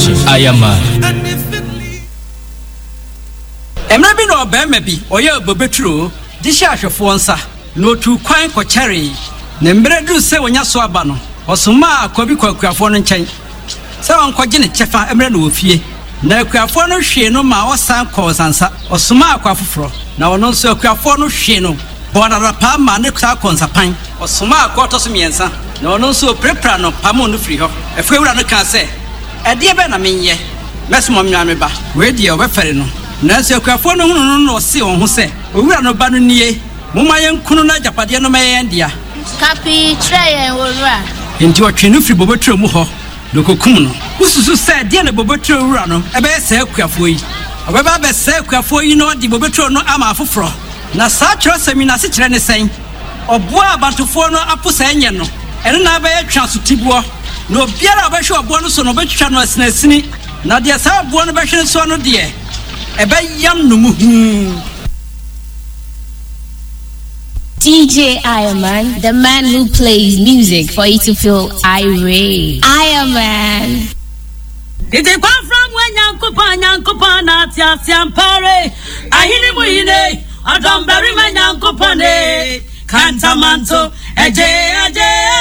Ayama. Emrabi no obema bi oye bobetro disha ahwefo nsa no tu kwan ko cherry ne mbredu se wonya so aba no osuma akobi kwakuafo no nchen se wonkɔgye ne chefa emre no ofie na akuafo no hwe no ma osan kɔ sansa osuma akwafoforo na wono nso akuafo no hwe no bonara pa ma ne kwa konsapan osuma akɔtɔ so miensa na wono nso prepra no pamo no firi hɔ efewura no ka se ɛde be na menye mesmo mnyame ba we die obefere no nanso akuafo no hunu no se won ho se owura no ba no nie moma yenkunu na japade no mayen dia kapi treyen wora enti otwe no firi bobotro mu ho lokokum no ususu se de na bobotro owura no ebe se akuafo yi obeba be se akuafo yi no de bobotro no ama afoforo na sa tro semina se kire ne sen oboa abantofo no aposa enye no ene na ba yatwa so tibuo na obiara obehwe oboa no so no betwa no asinasini na de sa oboa no behwe so no de ebe yam no mu DJ Ironman, the man who plays music for you to feel irate. Ironman. Did they come from when Yankopa Natia Siampare? I hear him with I don't bury my Yankopane. Cantamanto, Aje,